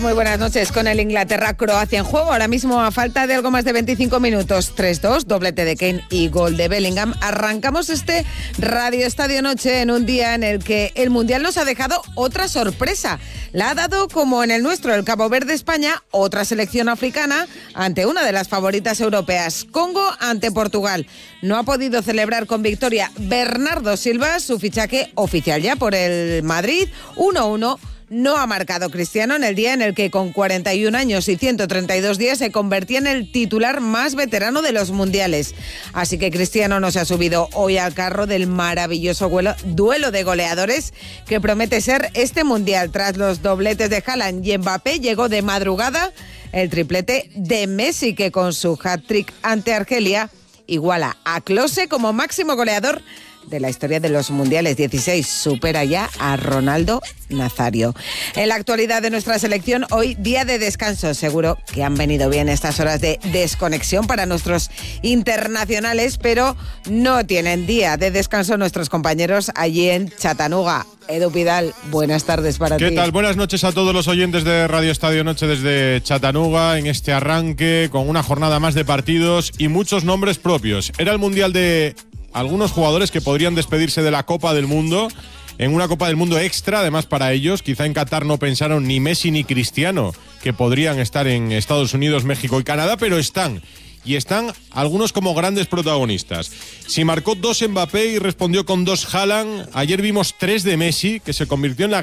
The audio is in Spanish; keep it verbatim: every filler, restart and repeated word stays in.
Muy buenas noches. Con el Inglaterra-Croacia en juego, ahora mismo a falta de algo más de veinticinco minutos, tres dos, doblete de Kane y gol de Bellingham, arrancamos este Radio Estadio Noche en un día en el que el Mundial nos ha dejado otra sorpresa. La ha dado, como en el nuestro, el Cabo Verde España, otra selección africana ante una de las favoritas europeas, Congo ante Portugal. No ha podido celebrar con victoria Bernardo Silva, su fichaje oficial ya por el Madrid, uno uno. No ha marcado Cristiano en el día en el que con cuarenta y un años y ciento treinta y dos días se convertía en el titular más veterano de los mundiales. Así que Cristiano no se ha subido hoy al carro del maravilloso duelo, duelo de goleadores que promete ser este mundial. Tras los dobletes de Haaland y Mbappé, llegó de madrugada el triplete de Messi, que con su hat-trick ante Argelia iguala a Klose como máximo goleador de la historia de los mundiales. dieciséis, supera ya a Ronaldo Nazario. En la actualidad de nuestra selección, hoy día de descanso. Seguro que han venido bien estas horas de desconexión para nuestros internacionales, pero no tienen día de descanso nuestros compañeros allí en Chattanooga. Edu Pidal, buenas tardes para ti. ¿Qué tal? Buenas noches a todos los oyentes de Radio Estadio Noche desde Chattanooga, en este arranque con una jornada más de partidos y muchos nombres propios. Era el Mundial de algunos jugadores que podrían despedirse de la Copa del Mundo, en una Copa del Mundo extra, además para ellos. Quizá en Qatar no pensaron ni Messi ni Cristiano que podrían estar en Estados Unidos, México y Canadá, pero están. Y están algunos como grandes protagonistas. Si marcó dos Mbappé y respondió con dos Haaland, ayer vimos tres de Messi, que se convirtió en la